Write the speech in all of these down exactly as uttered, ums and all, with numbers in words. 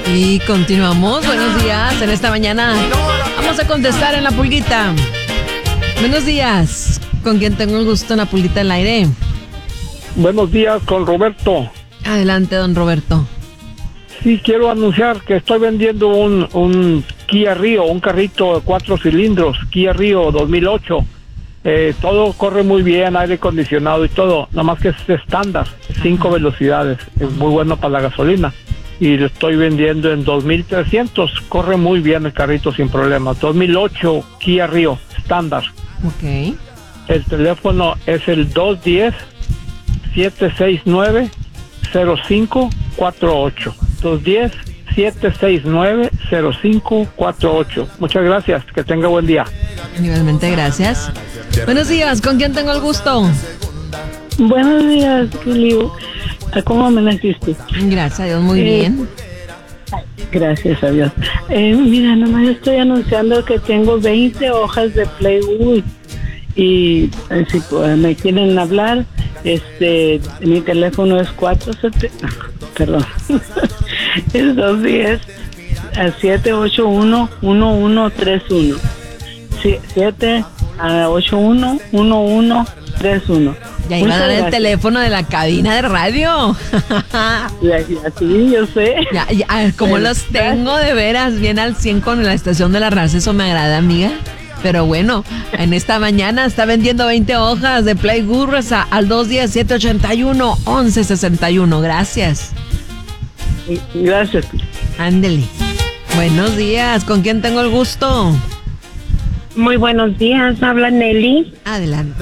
Y continuamos. Buenos días. En esta mañana vamos a contestar en la pulguita. Buenos días. ¿Con quién tengo el gusto en la pulguita del aire? Buenos días, con Roberto. Adelante, don Roberto. Sí, quiero anunciar que estoy vendiendo un, un Kia Rio, un carrito de cuatro cilindros, Kia Rio dos mil ocho. Eh, todo corre muy bien, aire acondicionado y todo, nada más que es estándar, cinco velocidades, es muy bueno para la gasolina. Y lo estoy vendiendo en dos mil trescientos, corre muy bien el carrito sin problemas. dos mil ocho Kia Rio, estándar. Ok. El teléfono es el dos uno cero, siete seis nueve, cero cinco cuatro ocho. dos uno cero, siete seis nueve, cero cinco cuatro ocho. Muchas gracias, que tenga buen día. Igualmente, gracias. Buenos días, ¿con quién tengo el gusto? Buenos días, Julio. ¿Cómo amaneciste? Gracias a Dios, muy Eh, bien. Gracias a Dios. Eh, mira, nomás estoy anunciando que tengo veinte hojas de Playwood. Y eh, si pues, me quieren hablar, este, mi teléfono es cuatro siete, perdón, es dos diez a siete ocho uno, uno uno tres uno. siete ocho uno, uno uno tres uno. Ya iba a dar el teléfono de la cabina de radio. Ya, ya, sí, yo sé. Ya, ya, como los tengo de veras bien al cien con la estación de la raza, eso me agrada, amiga. Pero bueno, en esta mañana está vendiendo veinte hojas de Playwood al dos uno cero, siete ocho uno, once sesenta y uno. Gracias. Gracias. Ándele. Buenos días, ¿con quién tengo el gusto? Muy buenos días, habla Nelly. Adelante.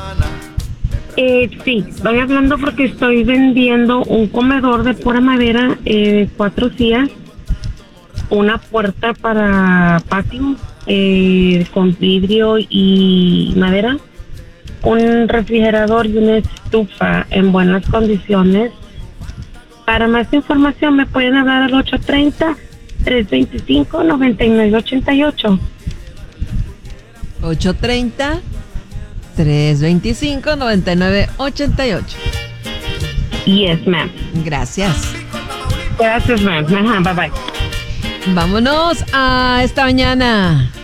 Eh, sí, estoy hablando porque estoy vendiendo un comedor de pura madera, eh, cuatro sillas, una puerta para patio eh, con vidrio y madera, un refrigerador y una estufa en buenas condiciones. Para más información me pueden hablar al ocho treinta, tres veinticinco, noventa y nueve ochenta y ocho. ocho treinta, tres veinticinco, noventa y nueve ochenta y ocho. Yes, ma'am. Gracias. Gracias, ma'am. Ajá, bye bye. Vámonos a esta mañana.